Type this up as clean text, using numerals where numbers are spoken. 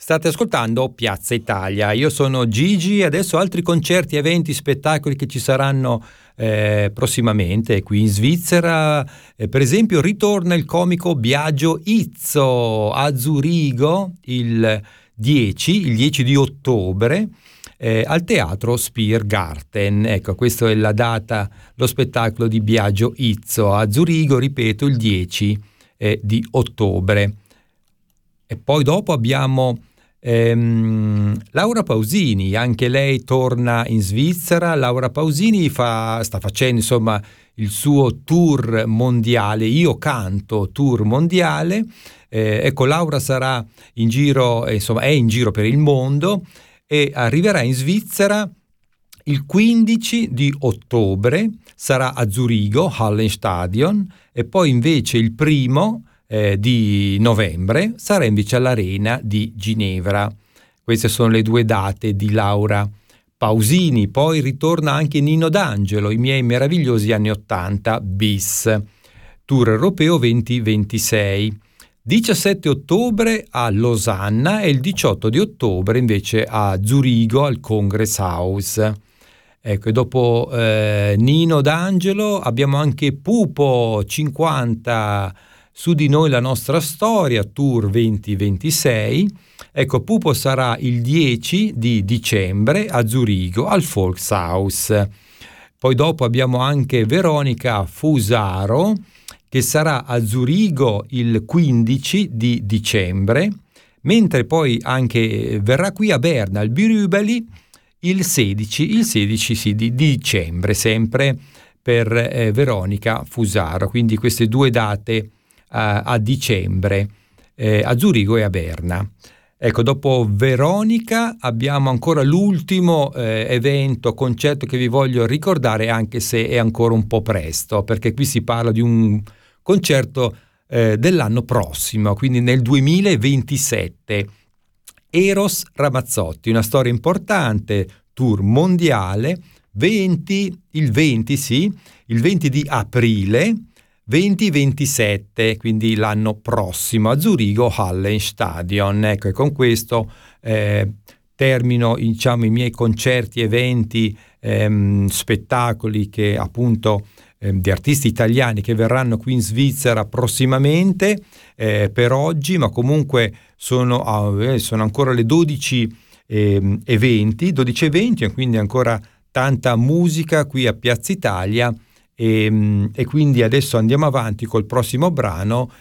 State ascoltando Piazza Italia, io sono Gigi, adesso altri concerti, eventi, spettacoli che ci saranno prossimamente qui in Svizzera. Per esempio ritorna il comico Biagio Izzo a Zurigo il 10 di ottobre al teatro Spiergarten. Ecco, questa è la data, lo spettacolo di Biagio Izzo a Zurigo, ripeto, il 10 di ottobre. E poi dopo abbiamo Laura Pausini, anche lei torna in Svizzera. Laura Pausini sta facendo insomma il suo tour mondiale, Io Canto tour mondiale. Ecco, Laura sarà in giro, insomma è in giro per il mondo e arriverà in Svizzera il 15 di ottobre, sarà a Zurigo, Hallenstadion, e poi invece il 1° di novembre sarà invece all'Arena di Ginevra. Queste sono le 2 date di Laura Pausini. Poi ritorna anche Nino D'Angelo, I miei meravigliosi anni 80 bis, tour europeo 2026. 17 ottobre a Losanna e il 18 di ottobre invece a Zurigo al Congress House. Ecco, e dopo Nino D'Angelo abbiamo anche Pupo 50, Su di noi la nostra storia, tour 2026. Ecco, Pupo sarà il 10 di dicembre a Zurigo al Volkshaus. Poi dopo abbiamo anche Veronica Fusaro, che sarà a Zurigo il 15 di dicembre, mentre poi anche verrà qui a Berna, al Birubali, il 16 di dicembre, sempre per Veronica Fusaro. Quindi queste 2 date a dicembre a Zurigo e a Berna. Ecco, dopo Veronica abbiamo ancora l'ultimo evento, concerto che vi voglio ricordare, anche se è ancora un po' presto, perché qui si parla di un concerto dell'anno prossimo, quindi nel 2027. Eros Ramazzotti, una storia importante, tour mondiale, il 20 di aprile 2027, quindi l'anno prossimo a Zurigo, Hallenstadion. Ecco, e con questo termino, diciamo, i miei concerti, eventi, spettacoli che appunto di artisti italiani che verranno qui in Svizzera prossimamente per oggi, ma comunque sono ancora le 12 eventi, e quindi ancora tanta musica qui a Piazza Italia. E quindi adesso andiamo avanti col prossimo brano